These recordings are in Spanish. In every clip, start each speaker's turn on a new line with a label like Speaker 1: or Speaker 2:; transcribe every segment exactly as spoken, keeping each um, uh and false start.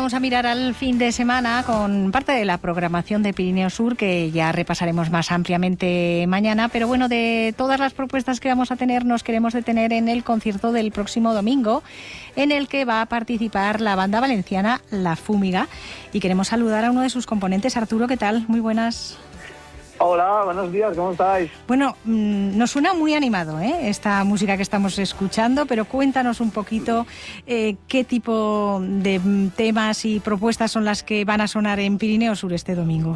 Speaker 1: vamos a mirar al fin de semana con parte de la programación de Pirineo Sur, que ya repasaremos más ampliamente mañana. Pero bueno, de todas las propuestas que vamos a tener, nos queremos detener en el concierto del próximo domingo, en el que va a participar la banda valenciana La Fúmiga. Y queremos saludar a uno de sus componentes. Arturo, ¿qué tal? Muy buenas.
Speaker 2: Hola, buenos días, ¿cómo estáis?
Speaker 1: Bueno, mmm, nos suena muy animado, ¿eh? Esta música que estamos escuchando, pero cuéntanos un poquito eh, qué tipo de temas y propuestas son las que van a sonar en Pirineo Sur este domingo.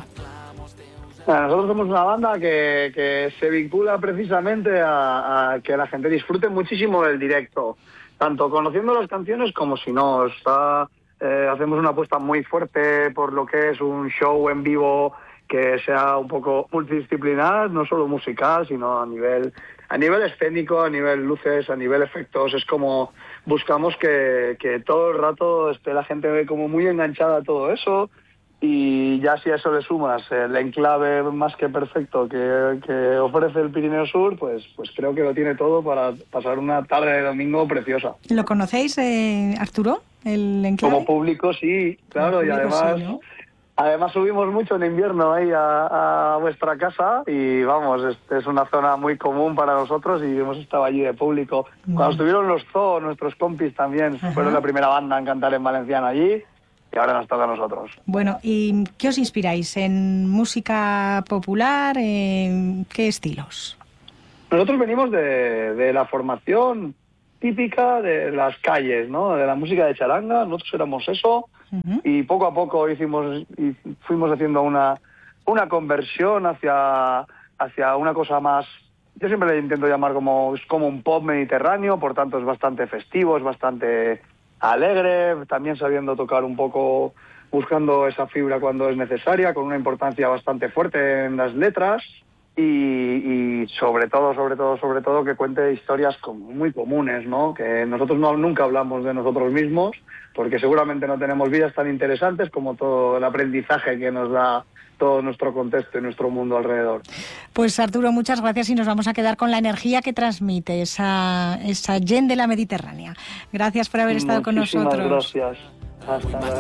Speaker 2: Bueno, nosotros somos una banda que, que se vincula precisamente a, a que la gente disfrute muchísimo del directo, tanto conociendo las canciones como si no. Está, eh, hacemos una apuesta muy fuerte por lo que es un show en vivo que sea un poco multidisciplinar, no solo musical, sino a nivel a nivel escénico, a nivel luces, a nivel efectos. Es como buscamos que, que todo el rato esté la gente como muy enganchada a todo eso, y ya si a eso le sumas el enclave más que perfecto que, que ofrece el Pirineo Sur, pues, pues creo que lo tiene todo para pasar una tarde de domingo preciosa.
Speaker 1: ¿Lo conocéis, eh, Arturo, el enclave?
Speaker 2: Como público, sí, claro, y además... Sí, ¿no? Además subimos mucho en invierno ahí a, a vuestra casa y vamos, es, es una zona muy común para nosotros y hemos estado allí de público. Bueno. Cuando estuvieron los Zoo, nuestros compis también, Ajá. fueron la primera banda en cantar en valenciano allí y ahora nos toca a nosotros.
Speaker 1: Bueno, ¿y qué os inspiráis? ¿En música popular? ¿En qué estilos?
Speaker 2: Nosotros venimos de, de la formación típica de las calles, ¿no? De la música de charanga, nosotros éramos eso. Uh-huh. Y poco a poco hicimos y fuimos haciendo una una conversión hacia hacia una cosa más, yo siempre le intento llamar como es como un pop mediterráneo, por tanto es bastante festivo, es bastante alegre, también sabiendo tocar un poco, buscando esa fibra cuando es necesaria, con una importancia bastante fuerte en las letras. Y, y sobre todo, sobre todo, sobre todo que cuente historias como muy comunes, ¿no? Que nosotros no, nunca hablamos de nosotros mismos, porque seguramente no tenemos vidas tan interesantes como todo el aprendizaje que nos da todo nuestro contexto y nuestro mundo alrededor.
Speaker 1: Pues Arturo, muchas gracias y nos vamos a quedar con la energía que transmite esa, esa gen de la Mediterránea. Gracias por haber estado
Speaker 2: Muchísimas
Speaker 1: con nosotros.
Speaker 2: Gracias. Hasta luego.